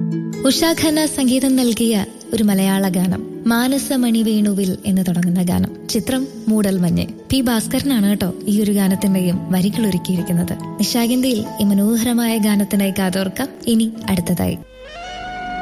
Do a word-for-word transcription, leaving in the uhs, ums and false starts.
ഉഷാ ഖന്ന സംഗീതം നൽകിയ ഒരു മലയാള ഗാനം, മാനസമണി വേണുവിൽ എന്ന് തുടങ്ങുന്ന ഗാനം. ചിത്രം മൂടൽമഞ്ഞ്. പി ഭാസ്കരനാണ് കേട്ടോ ഈ ഒരു ഗാനത്തിന്റെയും വരികൾ ഒരുക്കിയിരിക്കുന്നത്. നിശാഗന്ധിയിൽ ഈ മനോഹരമായ ഗാനത്തിനായി കാതോർക്കാം. ഇനി അടുത്തതായി